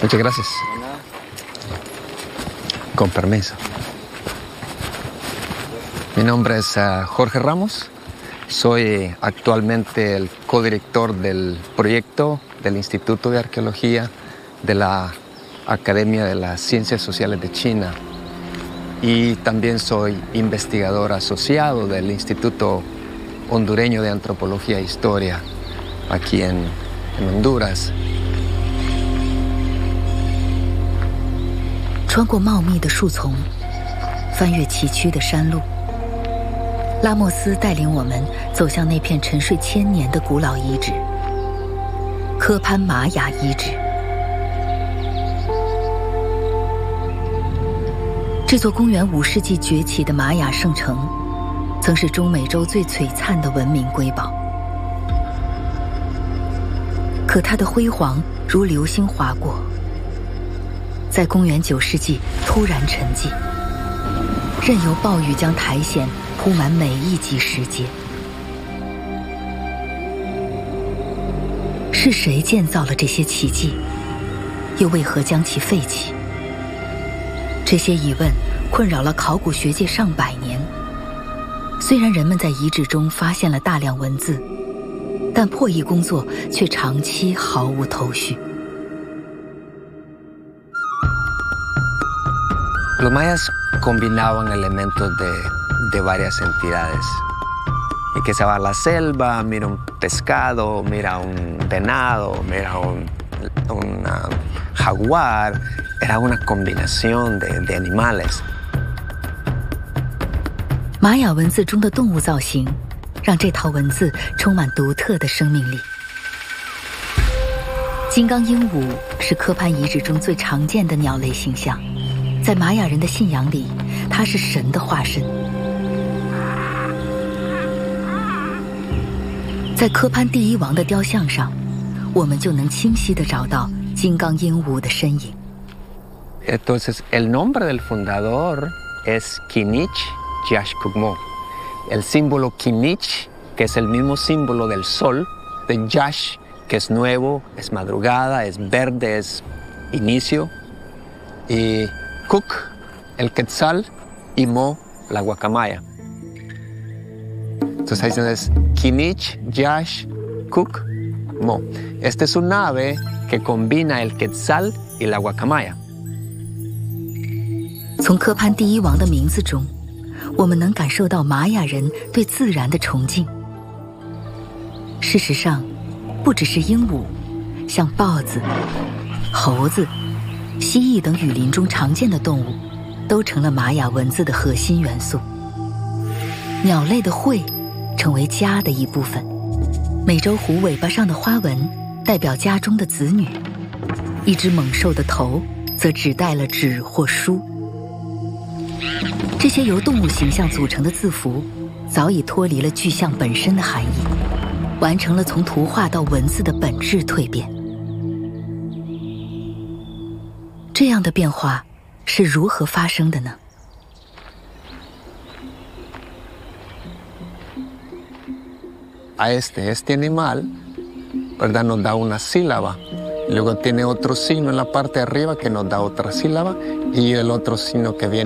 Muchas gracias. Con permiso. Mi nombre es Jorge Ramos. Soy actualmente el codirector del proyecto del Instituto de Arqueología de la Academia de las Ciencias Sociales de China. Y también soy investigador asociado del Instituto Hondureño de Antropología e Historia, aquí en Honduras. 穿过茂密的树丛，翻越崎岖的山路，拉莫斯带领我们走向那片沉睡千年的古老遗址——科潘玛雅遗址。这座公元5世纪崛起的玛雅圣城，曾是中美洲最璀璨的文明瑰宝。可它的辉煌如流星划过，在公元9世纪突然沉寂，任由暴雨将苔藓铺满每一级石阶。是谁建造了这些奇迹？又为何将其废弃？这些疑问困扰了考古学界上百年。虽然人们在遗址中发现了大量文字，但破译工作却长期毫无头绪。 Los mayas combinaban elementos de varias entidades. Y que se va a la selva, mira un pescado, mira un venado, mira un jaguar. Era una combinación de animales. 玛雅文字中的动物造型，让这套文字充满独特的生命力。金刚鹦鹉是科潘遗址中最常见的鸟类形象，在玛雅人的信仰里，它是神的化身。在科潘第一王的雕像上，我们就能清晰地找到金刚鹦鹉的身影。 Entonces, el nombre del fundador es Kinich Yashkugmo. El símbolo Kinich, que es el mismo símbolo del sol, de Yash, que es nuevo, es madrugada, es verde, es inicio, y Kuk, el quetzal, y Mo, la guacamaya. Entonces ahí es Kinich, Yash, Kuk, Mo. Esta es un ave que combina el quetzal y la guacamaya. 从科潘第一王的名字中，我们能感受到玛雅人对自然的崇敬。事实上，不只是鹦鹉，像豹子、猴子、蜥蜴等雨林中常见的动物，都成了玛雅文字的核心元素。鸟类的喙成为家的一部分，美洲虎尾巴上的花纹代表家中的子女，一只猛兽的头则指代了纸或书。这些由动物形象组成的字符，早已脱离了具象本身的含义，完成了从图画到文字的本质蜕变。这样的变化是如何发生的呢 ？Este animal, ¿verdad? Nos da una sílaba. Luego tiene otro signo en la parte de arriba que nos da otra sílaba y el otro signo que viene